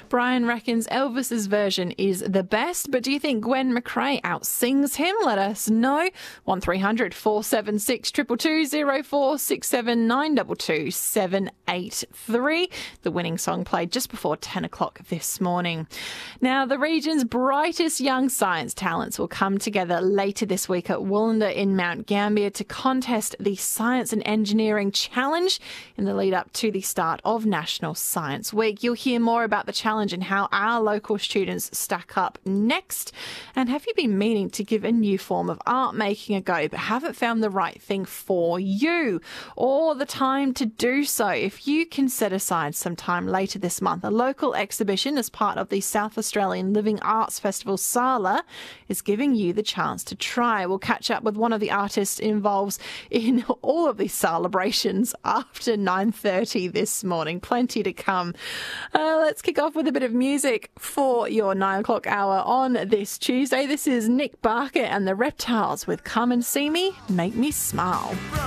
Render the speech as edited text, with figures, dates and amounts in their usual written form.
Brian reckons Elvis's version is the best, but do you think Gwen McRae outsings him? Let us know. 1300 476 222 0467 922 783. The winning song played just before 10 o'clock this morning. Now, the region's brightest young science talents will come together later this week at Wollonda in Mount Gambier to contest the Science and Engineering Challenge in the lead up to the start of National Science Week. You'll hear more about the challenge and how our local students stack up next. And have you been meaning to give a new form of art making a go but haven't found the right thing for you or the time to do so? If you can set aside some time later this month, a local exhibition as part of the South Australian Living Arts Festival SALA is giving you the chance to try. We'll catch up with one of the artists involved in all of these celebrations after 9:30 this morning. Plenty to come. Let's kick off with a bit of music for your 9 o'clock hour on this Tuesday. This is Nick Barker and the Reptiles with Come and See Me, Make Me Smile.